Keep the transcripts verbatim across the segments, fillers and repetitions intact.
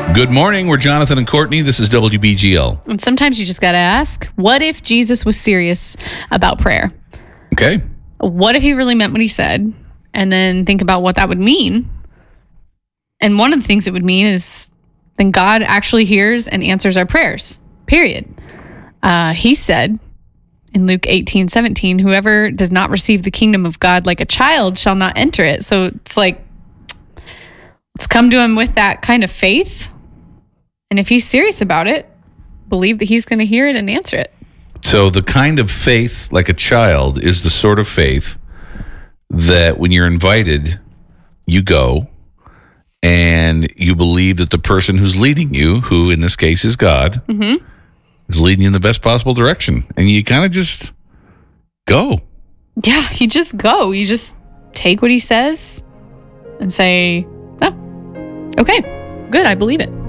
Good morning. We're Jonathan and Courtney. This is W B G L. And sometimes you just got to ask, what if Jesus was serious about prayer? Okay. What if he really meant what he said? And then think about what that would mean. And one of the things it would mean is then God actually hears and answers our prayers, period. Uh, he said in Luke eighteen seventeen, whoever does not receive the kingdom of God like a child shall not enter it. So it's like, let's come to him with that kind of faith. And if he's serious about it, believe that he's going to hear it and answer it. So the kind of faith like a child is the sort of faith that when you're invited, you go and you believe that the person who's leading you, who in this case is God, mm-hmm. is leading you in the best possible direction. And you kind of just go. Yeah, you just go. You just take what he says and say, oh, okay, good, I believe it.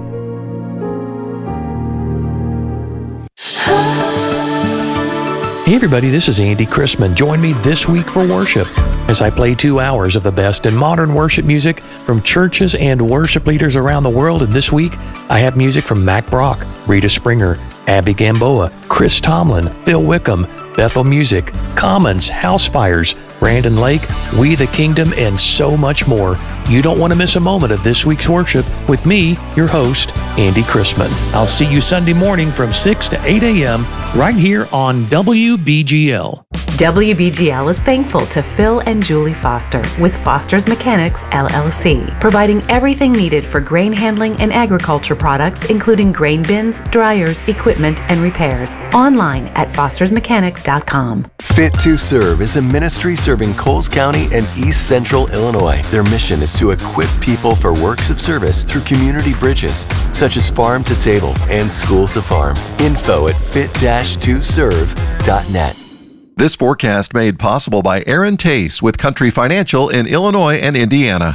Hey everybody, this is Andy Chrisman. Join me this week for worship as I play two hours of the best in modern worship music from churches and worship leaders around the world. And this week, I have music from Mac Brock, Rita Springer, Abby Gamboa, Chris Tomlin, Phil Wickham, Bethel Music, Commons, Housefires, Brandon Lake, We the Kingdom, and so much more. You don't want to miss a moment of this week's worship with me, your host, Andy Chrisman. I'll see you Sunday morning from six to eight a.m. right here on W B G L. W B G L is thankful to Phil and Julie Foster with Foster's Mechanics, L L C, providing everything needed for grain handling and agriculture products, including grain bins, dryers, equipment, and repairs. Online at fosters mechanic dot com. Fit to Serve is a ministry serving Coles County and East Central Illinois. Their mission is to equip people for works of service through community bridges, such as farm to table and school to farm. Info at fit dash to serve dot net. This forecast made possible by Aaron Tace with Country Financial in Illinois and Indiana.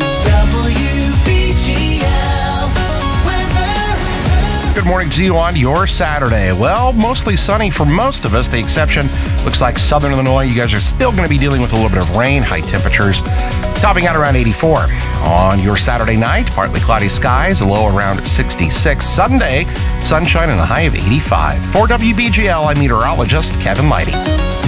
Good morning to you on your Saturday. Well, mostly sunny for most of us. The exception looks like southern Illinois. You guys are still going to be dealing with a little bit of rain, high temperatures topping out around eighty-four. On your Saturday night, partly cloudy skies, a low around sixty-six. Sunday, sunshine and a high of eighty-five. For W B G L, I'm meteorologist Kevin Leidy.